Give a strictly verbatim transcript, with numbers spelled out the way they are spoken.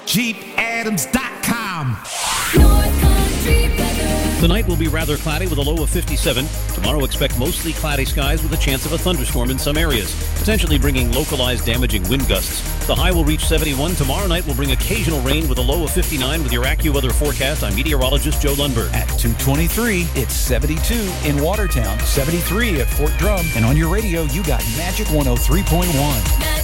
jeep adams dot com. Tonight will be rather cloudy with a low of fifty-seven. Tomorrow expect mostly cloudy skies with a chance of a thunderstorm in some areas, potentially bringing localized damaging wind gusts. The high will reach seventy-one. Tomorrow night will bring occasional rain with a low of fifty-nine. With your AccuWeather forecast, I'm meteorologist Joe Lundberg. At two twenty-three, it's seventy-two in Watertown, seventy-three at Fort Drum, and on your radio, you got Magic one oh three point one.